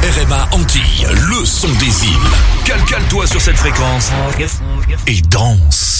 RMA Antilles, le son des îles. Cale-toi sur cette fréquence et danse.